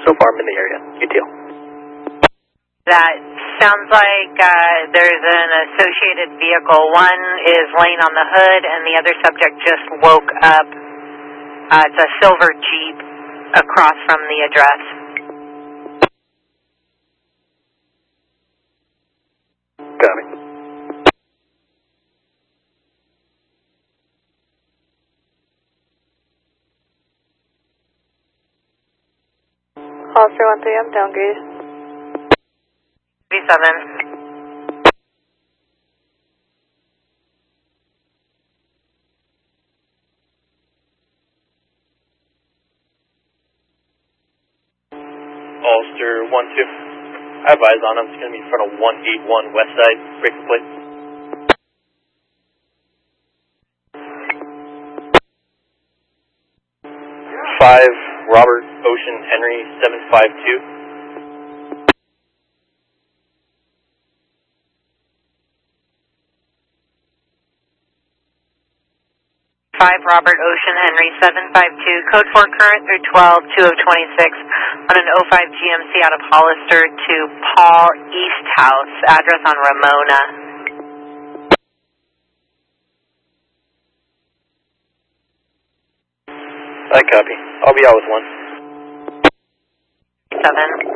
so far. I'm in the area. UTL. That sounds like there's an associated vehicle. One is laying on the hood, and the other subject just woke up. It's a silver Jeep across from the address. Copy. Hollister 1-3, I'm downgraded. 37. Hollister 1-2. I have eyes on him. It's going to be in front of 181 West Side. Breaker plate. Five Robert Ocean Henry 752. 5 Robert Ocean Henry 752, code 4 current through 12, 2 of 26 on an 05 GMC out of Hollister to Paul Easthouse, address on Ramona. I copy. I'll be out with 1. 7.